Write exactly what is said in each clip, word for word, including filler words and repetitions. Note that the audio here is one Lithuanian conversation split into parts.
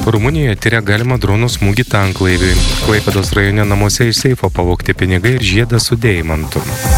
Rumunijoje tyria galimą dronų smūgį tanklaiviui. Klaipėdos rajone namuose iš seifo pavogti pinigai ir žiedas su deimantu.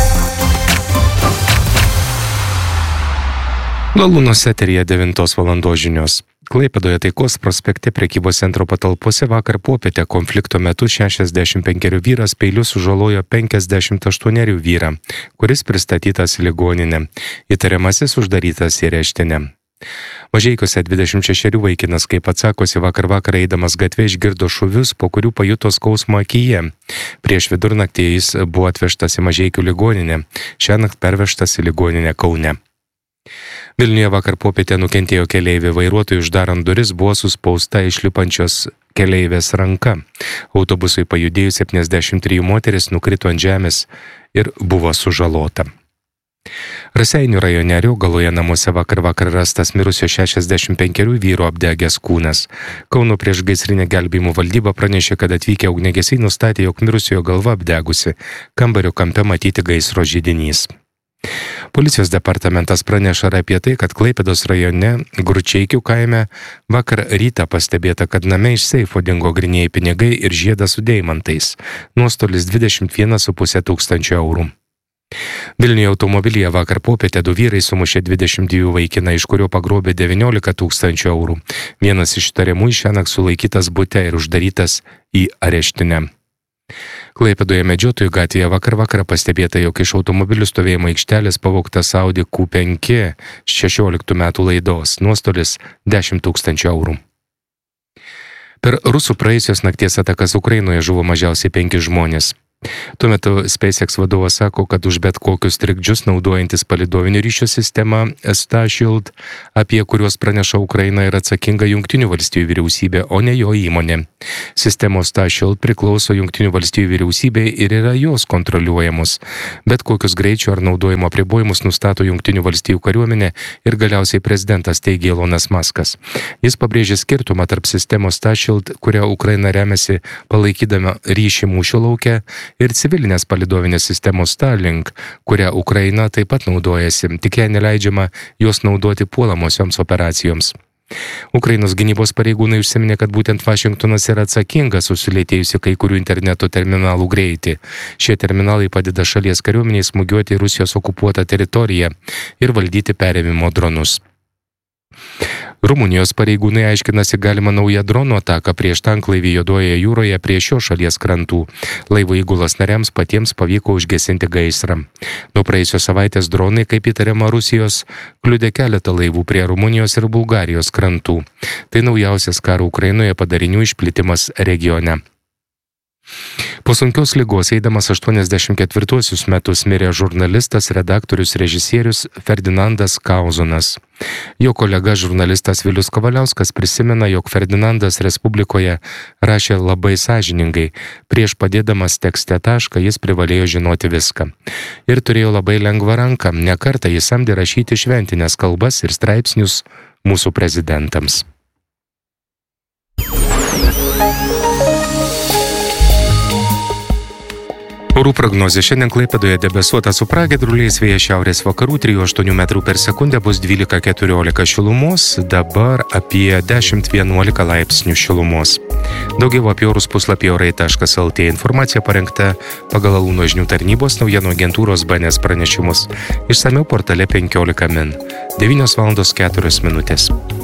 Galūnos eteryje devintos valandos žinios. Klaipėdoje Taikos prospekte prekybos centro patalpose vakar popietę konflikto metu šešiasdešimt penkerių vyras peiliu sužalojo penkiasdešimt aštuonerių vyrą, kuris pristatytas į ligoninę. Įtariamasis uždarytas į areštinę. Mažeikiuose dvidešimt šešerių vaikinas, kaip atsakosi, vakar vakarą eidamas gatvė išgirdo šūvius, po kurių pajuto skausmą akyje. Prieš vidurnaktį jis buvo atvežtas į Mažeikių ligoninę, šiąnakt pervežtas į ligoninę Kaune. Vilniuje vakar popietę nukentėjo keleivė, vairuotojui uždarant duris buvo suspausta išlipančios keleivės ranka. Autobusui pajudėjus septyniasdešimt trejų moteris nukrito ant žemės ir buvo sužalota. Raseinių rajone Riogaloje namuose vakar vakar rastas mirusio šešiasdešimt penkerių vyro apdegęs kūnas. Kauno priešgaisrinė gelbėjimo valdyba pranešė, kad atvykę ugniagesiai nustatė, jog mirusiojo galva apdegusi, kambario kampe matyti gaisro židinys. Policijos departamentas praneša apie tai, kad Klaipėdos rajone Gručeikių kaime vakar rytą pastebėta, kad name iš seifo dingo grynieji pinigai ir žiedas su deimantais. Nuostolis dvidešimt vienas su puse tūkstančio eurų. Vilniuje automobilyje vakar popietę du vyrai sumušė dvidešimt dviejų vaikiną, iš kurio pagrobė devyniolika tūkstančių eurų. Vienas iš įtariamųjų šiąnakt sulaikytas bute ir uždarytas į areštinę. Klaipėdoje Medžiotojų gatvėje vakar vakarą pastebėta, jog iš automobilių stovėjimo aikštelės pavogtas Audi Q penki šešioliktų metų laidos. Nuostolis dešimt tūkstančių eurų. Per rusų praėjusios nakties atakas Ukrainoje žuvo mažiausiai penki žmonės. Tuo metu SpaceX vadovas sako, kad už bet kokius trikdžius naudojantis palydovinių ryšių sistemą Starship, apie kuriuos praneša Ukraina, yra atsakinga Jungtinių valstijų vyriausybė, o ne jo įmonė. Sistemos Starship priklauso Jungtinių valstijų vyriausybei ir yra jos kontroliuojamos. Bet kokius greičio ar naudojimo apribojimus nustato Jungtinių valstijų kariuomenė ir galiausiai prezidentas, teigė Elonas Muskas. Jis pabrėžė skirtumą tarp sistemos Starship, kurią Ukraina remiasi palaikydama ryšį mūšio lauke, ir civilinės palidovinės sistemos Starlink, kurią Ukraina taip pat naudojasi, tik jai neleidžiama jos naudoti puolamosioms operacijoms. Ukrainos gynybos pareigūnai užsiminė, kad būtent Vašingtonas yra atsakingas už sulėtėjusi kai kurių interneto terminalų greitį. Šie terminalai padeda šalies kariuomeniai smūgiuoti Rusijos okupuotą teritoriją ir valdyti perėmimo dronus. Rumunijos pareigūnai aiškinasi galimą naują dronų ataką prieš tanklaivį Juodojoje jūroje prie šios šalies krantų. Laivo įgulos nariams patiems pavyko užgesinti gaisrą. Nuo praėjusios savaitės dronai, kaip įtariama Rusijos, kliudė keletą laivų prie Rumunijos ir Bulgarijos krantų. Tai naujausias karo Ukrainoje padarinių išplitimas regione. Po sunkios ligos eidamas aštuoniasdešimt ketvirtuosius metus mirė žurnalistas, redaktorius, režisierius Ferdinandas Kauzonas. Jo kolega žurnalistas Vilius Kavaliauskas prisimena, jog Ferdinandas Respublikoje rašė labai sąžiningai. Prieš padėdamas tekste tašką jis privalėjo žinoti viską. Ir turėjo labai lengvą ranką. Ne kartą jis samdė rašyti šventinės kalbas ir straipsnius mūsų prezidentams. Orų prognozė. Šiandien Klaipėdoje debesuota su pragiedruliais, vėjas šiaurės vakarų trijų aštuonių metrų per sekundę, bus dvylika keturiolika šilumos, dabar apie dešimt vienuolika laipsnių šilumos. Daugiau apie orus puslapyje orai taškas el tė. Informacija parengta pagal Alūno žinių tarnybos naujienų agentūros B N S pranešimus. Išsamiau portale penkiolika min. devynios valandos keturios minutės.